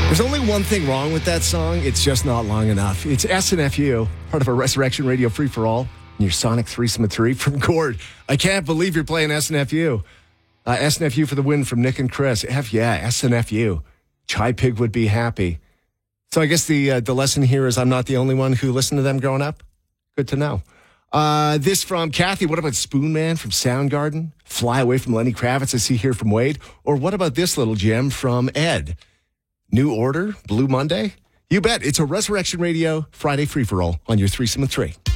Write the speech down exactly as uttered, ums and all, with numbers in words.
There's only one thing wrong with that song. It's just not long enough. It's S N F U, part of a Resurrection Radio free-for-all, and your Sonic threesome of three from Gord. I can't believe you're playing S N F U. Uh, S N F U for the win from Nick and Chris. F yeah, S N F U. Chai Pig would be happy. So I guess the uh, the lesson here is I'm not the only one who listened to them growing up. Good to know. Uh, this from Kathy. What about Spoon Man from Soundgarden? Fly Away from Lenny Kravitz, I see here from Wade. Or what about this little gem from Ed? New Order, Blue Monday? You bet. It's a Resurrection Radio Friday free-for-all on your threesome of three.